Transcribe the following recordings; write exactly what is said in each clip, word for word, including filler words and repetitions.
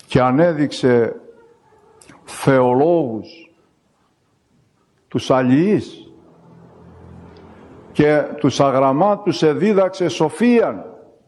και ανέδειξε θεολόγους, τους αλληλείς, και τους αγραμμάτους εδίδαξε σοφίαν.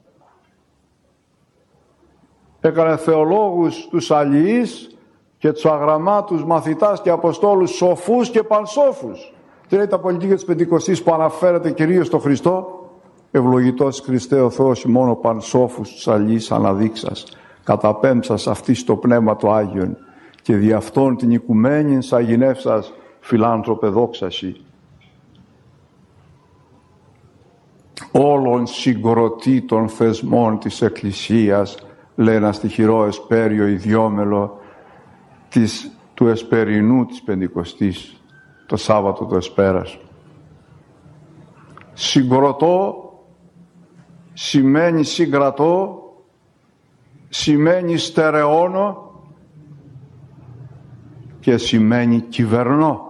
Έκανε θεολόγους τους αλληλείς και τους αγραμμάτους μαθητάς και αποστόλους σοφούς και πανσόφους. Τι λέει τα πολιτικά της Πεντηκοστής που αναφέρεται κυρίως στο Χριστό? Ευλογητός Χριστέ ο Θεός ημών πανσόφους τους αλληλείς αναδείξας, καταπέμψας αυτής το πνεύμα το Άγιον και δι' αυτόν την οικουμένην σαγηνεύσας φιλάνθρωπε δόξαση. Όλων συγκροτή των θεσμών της Εκκλησίας, λέει ένα στιχηρό εσπέριο ιδιόμελο της, του εσπερινού της Πεντηκοστής, το Σάββατο το Εσπέρας. Συγκροτώ σημαίνει συγκρατώ, σημαίνει στερεώνω και σημαίνει κυβερνώ.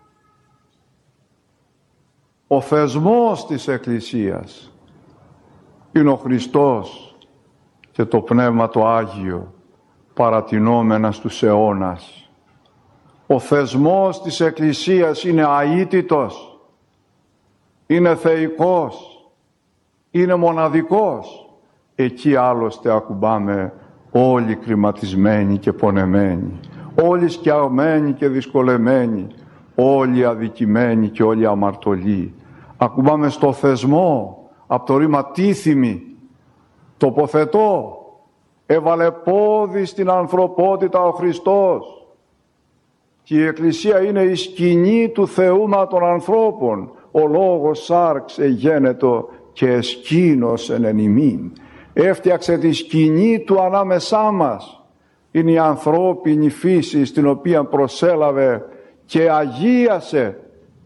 Ο θεσμός της Εκκλησίας είναι ο Χριστός και το Πνεύμα το Άγιο παρατηνόμενα στους αιώνας. Ο θεσμός της Εκκλησίας είναι αίτητος, είναι θεϊκός, είναι μοναδικός. Εκεί άλλωστε ακουμπάμε όλοι κριματισμένοι και πονεμένοι, όλοι σκιαγμένοι και δυσκολεμένοι, όλοι αδικημένοι και όλοι αμαρτωλοί. Ακουμπάμε στο θεσμό, από το ρήμα τίθιμη, τοποθετώ, έβαλε πόδι στην ανθρωπότητα ο Χριστός. Και η Εκκλησία είναι η σκηνή του θεούμα των ανθρώπων. Ο λόγος σάρξ εγένετο και εσκήνωσεν εν ημίν. Έφτιαξε τη σκηνή του ανάμεσά μας. Είναι η ανθρώπινη φύση στην οποία προσέλαβε και αγίασε,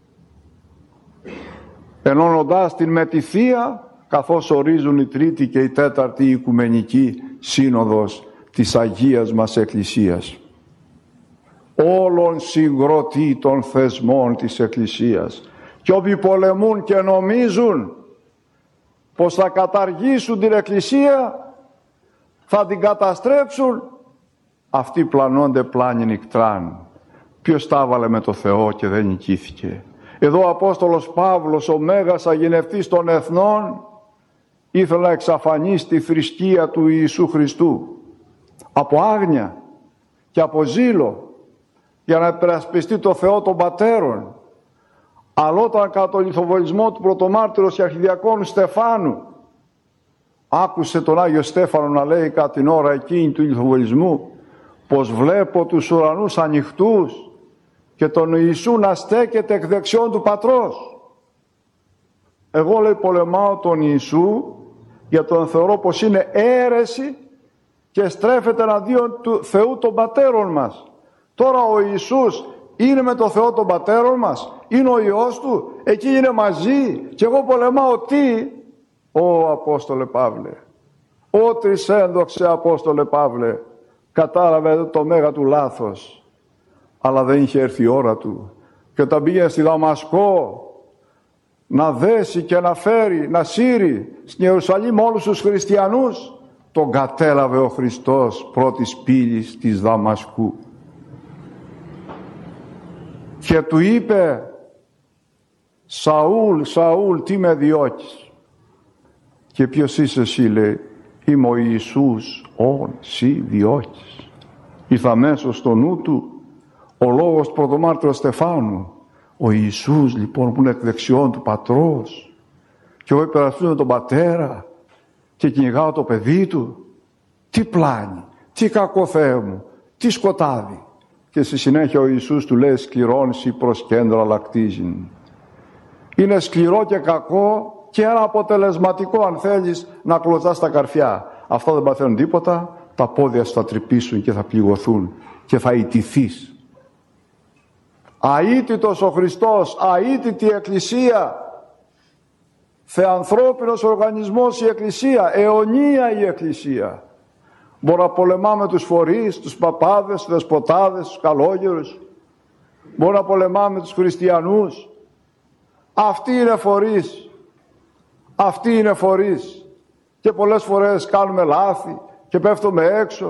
ενώνοντάς την με τη Θεία, καθώς ορίζουν η Τρίτη και η Τέταρτη Οικουμενική Σύνοδος της Αγίας μας Εκκλησίας. Όλων συγκροτή των θεσμών της Εκκλησίας. Και όποιοι πολεμούν και νομίζουν πως θα καταργήσουν την Εκκλησία, θα την καταστρέψουν, αυτοί πλανώνται πλάνη νικτράν. Ποιος τα έβαλε με το Θεό και δεν νικήθηκε? Εδώ ο Απόστολος Παύλος, ο μέγας αγινευτής των εθνών, ήθελε να εξαφανίσει τη θρησκεία του Ιησού Χριστού από άγνοια και από ζήλο για να υπερασπιστεί το Θεό των πατέρων. Αλλά όταν κατά το λιθοβολισμό του πρωτομάρτυρος και αρχιδιακόνου Στεφάνου άκουσε τον Άγιο Στέφανο να λέει κατά την ώρα εκείνη του λιθοβολισμού πως βλέπω τους ουρανούς ανοιχτούς και τον Ιησού να στέκεται εκ δεξιών του Πατρός. Εγώ, λέει, πολεμάω τον Ιησού για τον θεωρώ πως είναι αίρεση και στρέφεται εναντίον του Θεού των πατέρων μας. Τώρα ο Ιησούς είναι με το Θεό των πατέρων μας, είναι ο Υιός Του, εκεί είναι μαζί και εγώ πολεμάω τι? Ω Απόστολε Παύλε, ω τρισένδοξε Απόστολε Παύλε, κατάλαβε το μέγα του λάθος, αλλά δεν είχε έρθει η ώρα του. Και όταν πήγε στη Δαμασκό να δέσει και να φέρει, να σύρει στην Ιερουσαλήμ όλους τους χριστιανούς, τον κατέλαβε ο Χριστός πρώτης πύλης της Δαμασκού και του είπε, Σαούλ, Σαούλ, τι με διώκεις? Και ποιος είσαι εσύ? Λέει, είμαι ο Ιησούς, ον σοι διώκεις. Ήρθα αμέσως στο νου του ο λόγος του πρωτομάρτυρου Στεφάνου. Ο Ιησούς λοιπόν που είναι εκ δεξιών του Πατρός και εγώ υπερασπίζομαι τον Πατέρα και κυνηγάω το παιδί του. Τι πλάνη, τι κακό Θεέ μου, τι σκοτάδι. Και στη συνέχεια ο Ιησούς του λέει, σκληρώνσει προς κέντρο αλλακτίζειν. Είναι σκληρό και κακό και ένα αποτελεσματικό αν θέλεις να κλωτσάς τα καρφιά. Αυτά δεν παθαίνουν τίποτα, τα πόδια σου θα τρυπήσουν και θα πληγωθούν και θα ιτηθείς. Αίτητος ο Χριστός, αίτητη η Εκκλησία, θεανθρώπινος οργανισμός η Εκκλησία, αιωνία η Εκκλησία. Μπορούμε να πολεμάμε τους φορείς, τους παπάδες, τους δεσποτάδες, τους καλόγερους. Μπορούμε να πολεμάμε τους χριστιανούς. Αυτοί είναι φορείς. Αυτοί είναι φορείς. Και πολλές φορές κάνουμε λάθη και πέφτουμε έξω